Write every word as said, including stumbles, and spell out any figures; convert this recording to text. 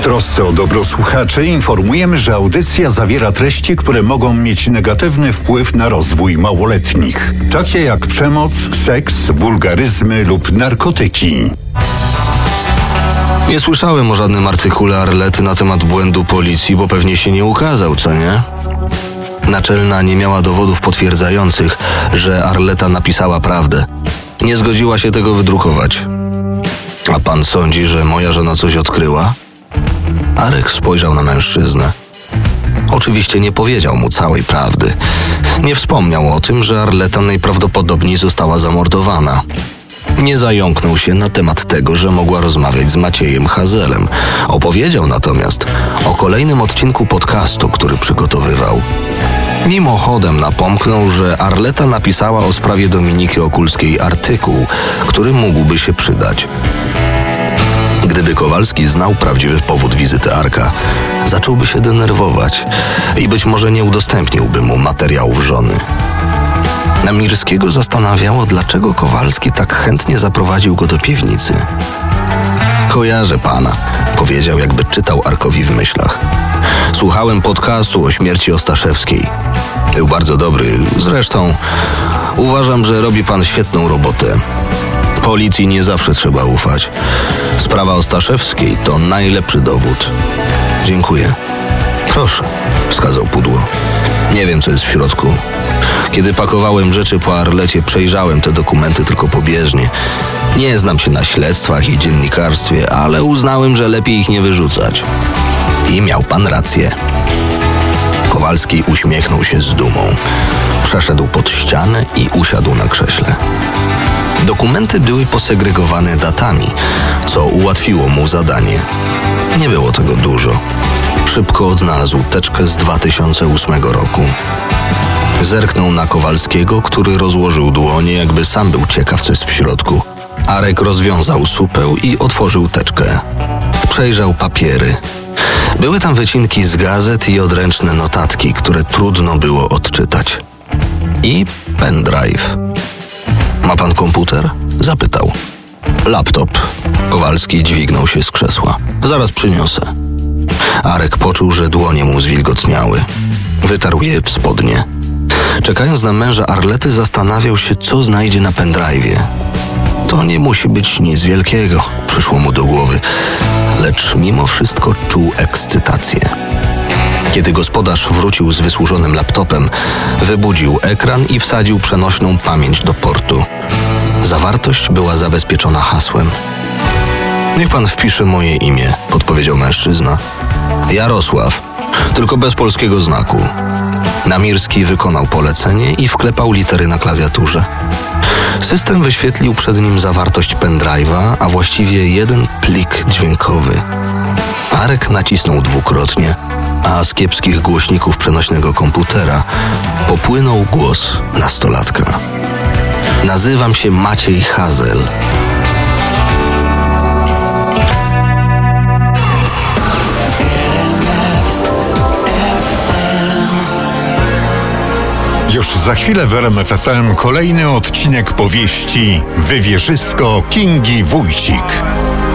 trosce o dobro słuchaczy informujemy, że audycja zawiera treści, które mogą mieć negatywny wpływ na rozwój małoletnich, takie jak przemoc, seks, wulgaryzmy lub narkotyki. Nie słyszałem o żadnym artykule Arlety na temat błędu policji, bo pewnie się nie ukazał, co nie? Naczelna nie miała dowodów potwierdzających, że Arleta napisała prawdę. Nie zgodziła się tego wydrukować. A pan sądzi, że moja żona coś odkryła? Arek spojrzał na mężczyznę. Oczywiście nie powiedział mu całej prawdy. Nie wspomniał o tym, że Arleta najprawdopodobniej została zamordowana. Nie zająknął się na temat tego, że mogła rozmawiać z Maciejem Hazelem. Opowiedział natomiast o kolejnym odcinku podcastu, który przygotowywał. Mimochodem napomknął, że Arleta napisała o sprawie Dominiki Okulskiej artykuł, który mógłby się przydać. Gdyby Kowalski znał prawdziwy powód wizyty Arka, zacząłby się denerwować i być może nie udostępniłby mu materiałów żony. Namirskiego zastanawiało, dlaczego Kowalski tak chętnie zaprowadził go do piwnicy. Kojarzę pana, powiedział, jakby czytał Arkowi w myślach. Słuchałem podcastu o śmierci Ostaszewskiej. Był bardzo dobry. Zresztą uważam, że robi pan świetną robotę. Policji nie zawsze trzeba ufać. Sprawa Ostaszewskiej to najlepszy dowód. Dziękuję. Proszę, wskazał pudło. Nie wiem, co jest w środku. Kiedy pakowałem rzeczy po Arlecie, przejrzałem te dokumenty tylko pobieżnie. Nie znam się na śledztwach i dziennikarstwie, ale uznałem, że lepiej ich nie wyrzucać. I miał pan rację. Kowalski uśmiechnął się z dumą. Przeszedł pod ścianę i usiadł na krześle. Dokumenty były posegregowane datami, co ułatwiło mu zadanie. Nie było tego dużo. Szybko odnalazł teczkę z dwa tysiące ósmego roku. Zerknął na Kowalskiego, który rozłożył dłonie, jakby sam był ciekaw, co jest w środku. Arek rozwiązał supeł i otworzył teczkę. Przejrzał papiery. Były tam wycinki z gazet i odręczne notatki, które trudno było odczytać. I pendrive. Ma pan komputer? Zapytał. Laptop. Kowalski dźwignął się z krzesła. Zaraz przyniosę. Arek poczuł, że dłonie mu zwilgotniały. Wytarł je w spodnie. Czekając na męża Arlety, zastanawiał się, co znajdzie na pendrive'ie. To nie musi być nic wielkiego, przyszło mu do głowy, lecz mimo wszystko czuł ekscytację. Kiedy gospodarz wrócił z wysłużonym laptopem, wybudził ekran i wsadził przenośną pamięć do portu. Zawartość była zabezpieczona hasłem. Niech pan wpisze moje imię, podpowiedział mężczyzna. Jarosław, tylko bez polskiego znaku. Namirski wykonał polecenie i wklepał litery na klawiaturze. System wyświetlił przed nim zawartość pendrive'a, a właściwie jeden plik dźwiękowy. Arek nacisnął dwukrotnie, a z kiepskich głośników przenośnego komputera popłynął głos nastolatka. Nazywam się Maciej Hazel. Już za chwilę w R M F F M kolejny odcinek powieści Wywierzysko Kingi Wójcik.